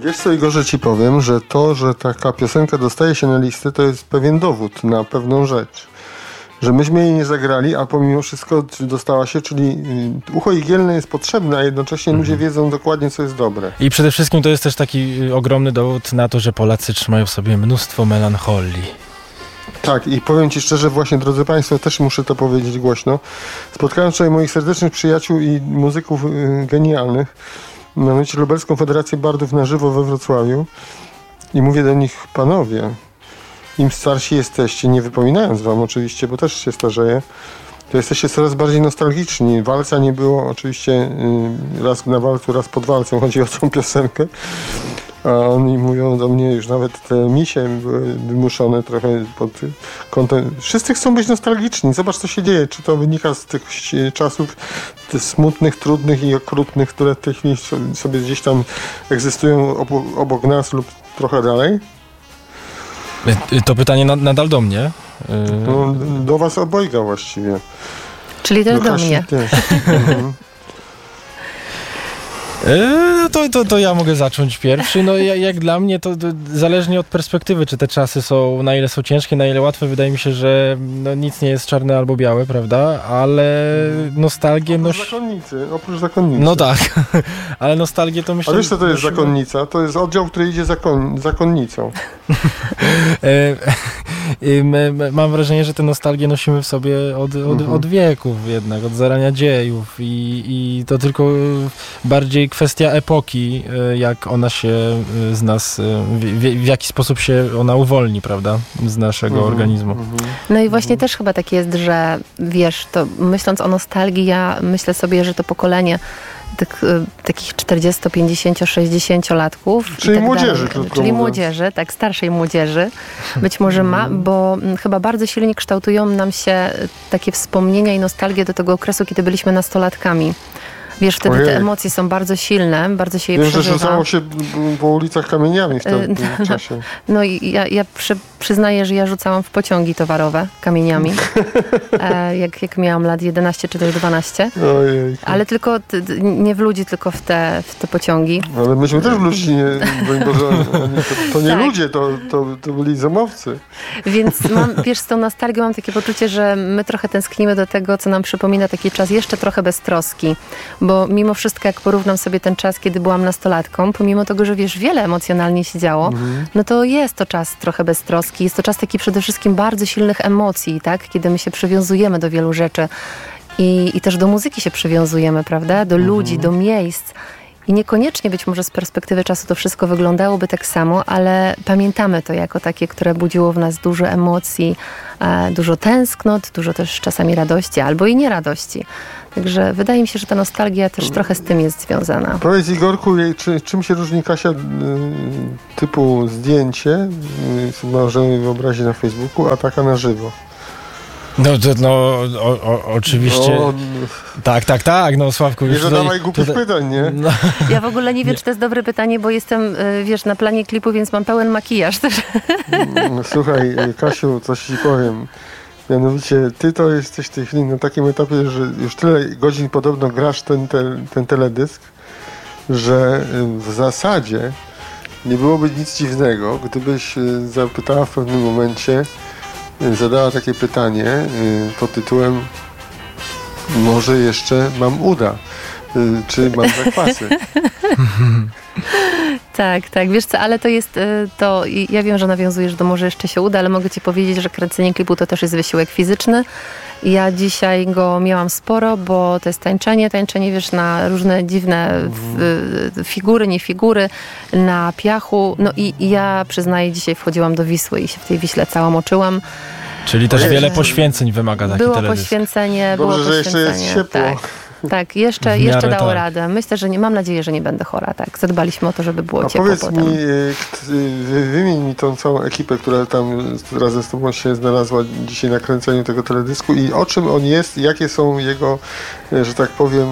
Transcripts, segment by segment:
Wiesz co, Igorze, ci powiem, że to, że taka piosenka dostaje się na listy, to jest pewien dowód na pewną rzecz. Że myśmy jej nie zagrali, a pomimo wszystko dostała się, czyli ucho igielne jest potrzebne, a jednocześnie ludzie wiedzą dokładnie, co jest dobre. I przede wszystkim to jest też taki ogromny dowód na to, że Polacy trzymają w sobie mnóstwo melancholii. Tak, i powiem ci szczerze, właśnie, drodzy Państwo, też muszę to powiedzieć głośno. Spotkałem wczoraj moich serdecznych przyjaciół i muzyków genialnych, mianowicie Lubelską Federację Bardów na żywo we Wrocławiu i mówię do nich: panowie, im starsi jesteście, nie wypominając wam oczywiście, bo też się starzeję, to jesteście coraz bardziej nostalgiczni. Walca nie było oczywiście raz na walcu, raz pod walcem, chodzi o tą piosenkę. A oni mówią do mnie, już nawet te misie były wymuszone trochę pod kątem. Wszyscy chcą być nostalgiczni. Zobacz, co się dzieje. Czy to wynika z tych czasów tych smutnych, trudnych i okrutnych, które w tej chwili sobie gdzieś tam egzystują obok nas lub trochę dalej? To pytanie nadal do mnie. No, do was obojga właściwie. Czyli też do mnie. To ja mogę zacząć pierwszy. No jak dla mnie to zależnie od perspektywy, czy te czasy są, na ile są ciężkie, na ile łatwe. Wydaje mi się, że nic nie jest czarne albo białe, prawda? Ale nostalgię... Oprócz zakonnicy. No tak, ale nostalgię to myślę... A wiesz, co to jest zakonnica? To jest oddział, który idzie zakonnicą. Mam wrażenie, że tę nostalgię nosimy w sobie od wieków jednak, od zarania dziejów i to tylko bardziej kwestia epoki, jak ona się z nas, w jaki sposób się ona uwolni, prawda, z naszego organizmu. No i właśnie też chyba tak jest, że wiesz, to myśląc o nostalgii, ja myślę sobie, że to pokolenie takich 40, 50, 60-latków. Czyli tak młodzieży. Czyli młodzieży, tak, starszej młodzieży. Być może ma, bo chyba bardzo silnie kształtują nam się takie wspomnienia i nostalgie do tego okresu, kiedy byliśmy nastolatkami. Wiesz, wtedy te emocje są bardzo silne, bardzo się je przeżywa. Wiem, że rzucało się po ulicach kamieniami w tym czasie. No i ja przyznaję, że ja rzucałam w pociągi towarowe kamieniami, jak miałam lat 11 czy też 12. Ojej. Ale tylko nie w ludzi, tylko w te pociągi. Ale myśmy też w ludzi, to nie tak. Ludzie, to byli zamowcy. Więc wiesz, z tą nostalgią mam takie poczucie, że my trochę tęsknimy do tego, co nam przypomina taki czas jeszcze trochę beztroski. Bo mimo wszystko, jak porównam sobie ten czas, kiedy byłam nastolatką, pomimo tego, że wiesz, wiele emocjonalnie się działo, no to jest to czas trochę beztroski. Jest to czas taki przede wszystkim bardzo silnych emocji, tak? Kiedy my się przywiązujemy do wielu rzeczy i też do muzyki się przywiązujemy, prawda? Do ludzi, do miejsc. I niekoniecznie być może z perspektywy czasu to wszystko wyglądałoby tak samo, ale pamiętamy to jako takie, które budziło w nas dużo emocji, dużo tęsknot, dużo też czasami radości albo i nieradości. Także wydaje mi się, że ta nostalgia też trochę z tym jest związana. Powiedz, Igorku, czym się różni, Kasia, typu zdjęcie, co możemy wyobrazić na Facebooku, a taka na żywo? Oczywiście. Tak, no Sławku. Nie zadawaj głupich pytań, nie? No. Ja w ogóle nie wiem, czy to jest dobre pytanie, bo jestem, wiesz, na planie klipu, więc mam pełen makijaż też. Słuchaj, Kasiu, coś ci powiem. Mianowicie, ty to jesteś w tej chwili na takim etapie, że już tyle godzin podobno grasz ten teledysk, że w zasadzie nie byłoby nic dziwnego, gdybyś zapytała w pewnym momencie, zadała takie pytanie pod tytułem: może jeszcze mam uda, czy mam zakwasy? Tak, wiesz co, ale to jest to, ja wiem, że nawiązujesz do może jeszcze się uda, ale mogę ci powiedzieć, że kręcenie klipu to też jest wysiłek fizyczny. Ja dzisiaj go miałam sporo, bo to jest tańczenie, wiesz, na różne dziwne figury, nie figury, na piachu. No i ja przyznaję, dzisiaj wchodziłam do Wisły i się w tej Wiśle całą moczyłam. Czyli też wiele poświęceń wymaga taki teledysk. Było poświęcenie. Że jeszcze jest ciepło. Tak, jeszcze dało radę. Myślę, że mam nadzieję, że nie będę chora. Tak, zadbaliśmy o to, żeby było ciepło powiedz potem. Wymień mi tą całą ekipę, która tam razem z tobą się znalazła dzisiaj na kręceniu tego teledysku i o czym on jest, jakie są jego, że tak powiem,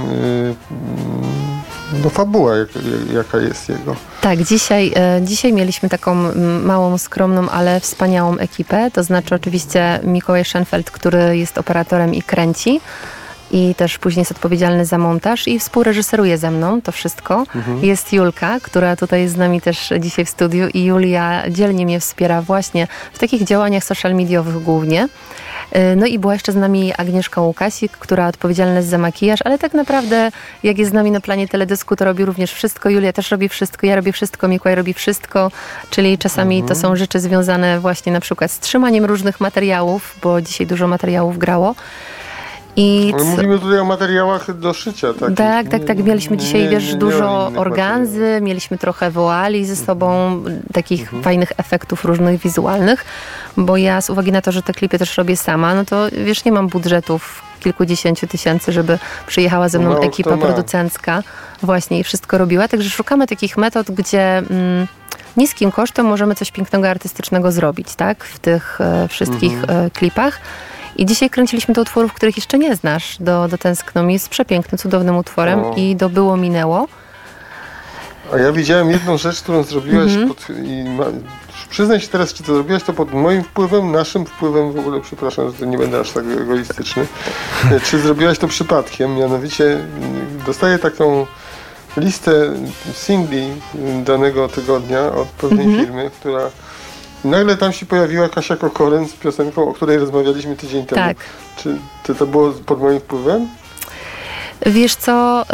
fabuła, jaka jest jego. Tak, dzisiaj mieliśmy taką małą, skromną, ale wspaniałą ekipę. To znaczy oczywiście Mikołaj Schenfeld, który jest operatorem i kręci. i też później jest odpowiedzialny za montaż i współreżyseruje ze mną to wszystko. Jest Julka, która tutaj jest z nami też dzisiaj w studiu i Julia dzielnie mnie wspiera właśnie w takich działaniach social mediowych głównie. No i była jeszcze z nami Agnieszka Łukasik, która odpowiedzialna jest za makijaż, ale tak naprawdę jak jest z nami na planie teledysku, to robi również wszystko. Julia też robi wszystko, ja robię wszystko, Mikołaj robi wszystko, czyli czasami to są rzeczy związane właśnie na przykład z trzymaniem różnych materiałów, bo dzisiaj dużo materiałów grało. Ale mówimy tutaj o materiałach do szycia. Tak. Mieliśmy dzisiaj, dużo organzy, mieliśmy trochę woali ze sobą, takich fajnych efektów różnych wizualnych, bo ja z uwagi na to, że te klipy też robię sama, no to nie mam budżetów kilkudziesięciu tysięcy, żeby przyjechała ze mną ekipa producencka właśnie i wszystko robiła. Także szukamy takich metod, gdzie niskim kosztem możemy coś pięknego, artystycznego zrobić, tak? W tych wszystkich klipach. I dzisiaj kręciliśmy do utworów, których jeszcze nie znasz. Do Tęskno mi jest przepięknym, cudownym utworem i do Było Minęło. A ja widziałem jedną rzecz, którą zrobiłaś przyznaj się teraz, czy to zrobiłaś to pod moim wpływem, naszym wpływem w ogóle, przepraszam, że to nie będę aż tak egoistyczny. Czy zrobiłaś to przypadkiem? Mianowicie dostaję taką listę singli danego tygodnia od pewnej firmy, która nagle tam się pojawiła Kasia Kokoren z piosenką, o której rozmawialiśmy tydzień temu. Tak. Czy to było pod moim wpływem? Wiesz co,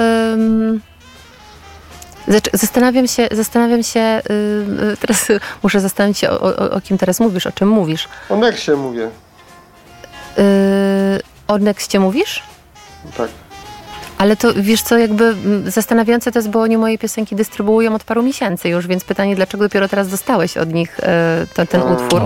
zastanawiam się, teraz muszę zastanowić się o kim teraz mówisz, o czym mówisz. O Nexcie mówię. O Nexcie mówisz? Tak. Ale to, wiesz co, zastanawiające to jest, bo oni moje piosenki dystrybuują od paru miesięcy już, więc pytanie, dlaczego dopiero teraz dostałeś od nich ten utwór?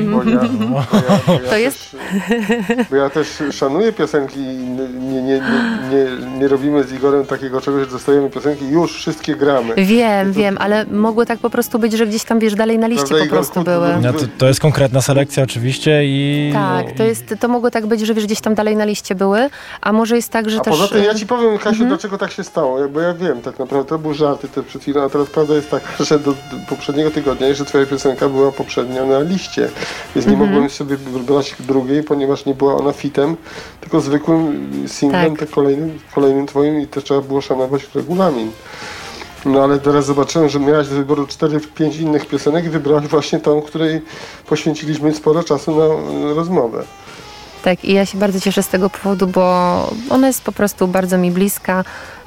Bo ja też szanuję piosenki i nie robimy z Igorem takiego czegoś, że dostajemy piosenki i już wszystkie gramy. Wiem, ale mogło tak po prostu być, że gdzieś tam, dalej na liście po prostu były. To jest konkretna selekcja oczywiście i... Tak, to mogło tak być, że gdzieś tam dalej na liście były, a może jest tak, że też... Poza tym ja ci powiem, Kasiu, dlaczego tak się stało, bo ja wiem tak naprawdę, to był żarty przed chwilą, a teraz prawda jest taka, że do poprzedniego tygodnia jeszcze twoja piosenka była poprzednio na liście, więc nie mogłem sobie wybrać drugiej, ponieważ nie była ona fitem, tylko zwykłym singlem, tak. Kolejnym twoim i też trzeba było szanować regulamin. No ale teraz zobaczyłem, że miałaś do wyboru 4-5 innych piosenek i wybrałaś właśnie tą, której poświęciliśmy sporo czasu na rozmowę. Tak, i ja się bardzo cieszę z tego powodu, bo ona jest po prostu bardzo mi bliska.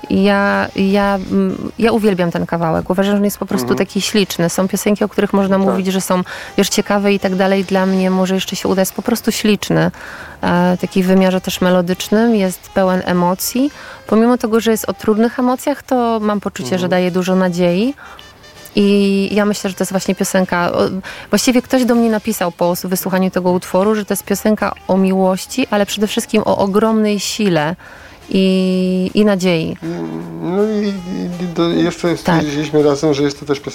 Ja uwielbiam ten kawałek. Uważam, że on jest po prostu taki śliczny. Są piosenki, o których można mówić, że są ciekawe i tak dalej. Dla mnie może jeszcze się uda. Jest po prostu śliczny. Taki w wymiarze też melodycznym. Jest pełen emocji. Pomimo tego, że jest o trudnych emocjach, to mam poczucie, że daje dużo nadziei. I ja myślę, że to jest właśnie piosenka, właściwie ktoś do mnie napisał po wysłuchaniu tego utworu, że to jest piosenka o miłości, ale przede wszystkim o ogromnej sile i nadziei. No i jeszcze stwierdziliśmy razem, że jest to też piosenka